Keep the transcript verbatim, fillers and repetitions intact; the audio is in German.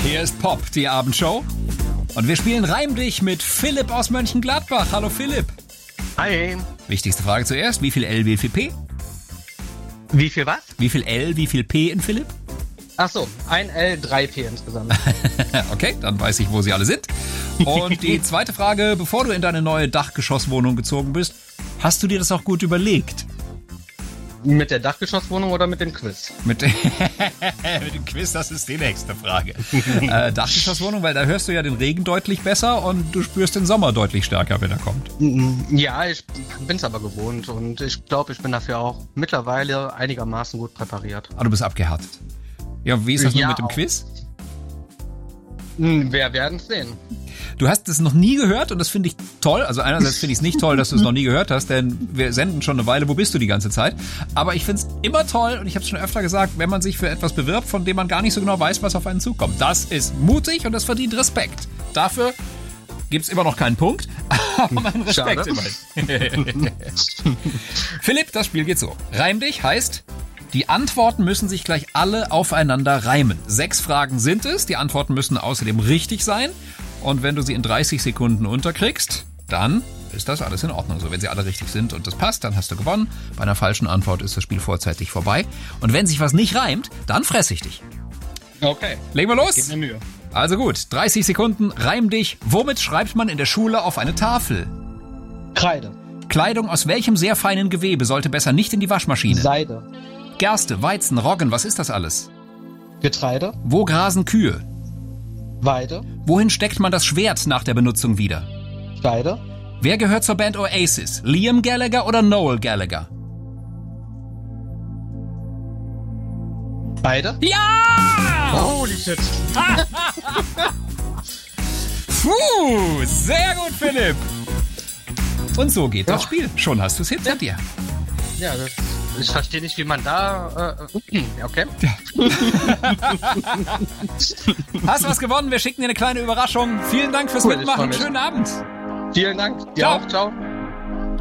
Hier ist Pop, die Abendshow. Und wir spielen Reim dich mit Philipp aus Mönchengladbach. Hallo Philipp. Hi. Wichtigste Frage zuerst. Wie viel L, wie viel P? Wie viel was? Wie viel L, wie viel P in Philipp? Ach so, ein L, drei P insgesamt. Okay, dann weiß ich, wo sie alle sind. Und die zweite Frage, bevor du in deine neue Dachgeschosswohnung gezogen bist, hast du dir das auch gut überlegt? Mit der Dachgeschosswohnung oder mit dem Quiz? Mit, mit dem Quiz, das ist die nächste Frage. äh, Dachgeschosswohnung, weil da hörst du ja den Regen deutlich besser und du spürst den Sommer deutlich stärker, wenn er kommt. Ja, ich bin's aber gewohnt und ich glaube, ich bin dafür auch mittlerweile einigermaßen gut präpariert. Ah, du bist abgehärtet. Ja, wie ist das Ja, nun mit dem auch. Quiz? Wir werden's sehen. Du hast es noch nie gehört und das finde ich toll. Also einerseits finde ich es nicht toll, dass du es noch nie gehört hast, denn wir senden schon eine Weile, wo bist du die ganze Zeit? Aber ich finde es immer toll und ich habe es schon öfter gesagt, wenn man sich für etwas bewirbt, von dem man gar nicht so genau weiß, was auf einen zukommt. Das ist mutig und das verdient Respekt. Dafür gibt's immer noch keinen Punkt, aber mein Respekt immerhin. Philipp, das Spiel geht so. Reim dich heißt, die Antworten müssen sich gleich alle aufeinander reimen. Sechs Fragen sind es, die Antworten müssen außerdem richtig sein. Und wenn du sie in dreißig Sekunden unterkriegst, dann ist das alles in Ordnung. So, wenn sie alle richtig sind und das passt, dann hast du gewonnen. Bei einer falschen Antwort ist das Spiel vorzeitig vorbei. Und wenn sich was nicht reimt, dann fresse ich dich. Okay. Legen wir los? Gib mir Mühe. Also gut, dreißig Sekunden, reim dich. Womit schreibt man in der Schule auf eine Tafel? Kreide. Kleidung aus welchem sehr feinen Gewebe sollte besser nicht in die Waschmaschine? Seide. Gerste, Weizen, Roggen, was ist das alles? Getreide. Wo grasen Kühe? Weide. Wohin steckt man das Schwert nach der Benutzung wieder? Scheide. Wer gehört zur Band Oasis? Liam Gallagher oder Noel Gallagher? Beide. Ja! Holy shit. Puh, sehr gut, Philipp. Und so geht das Ja. Spiel. Schon hast du es hinter dir. Ja, das, ich verstehe nicht, wie man da... Äh, okay. Hast was gewonnen. Wir schicken dir eine kleine Überraschung. Vielen Dank fürs Cool, ich Mitmachen. freu mich. Schönen Abend. Vielen Dank. Dir Ciao. auch. Ciao.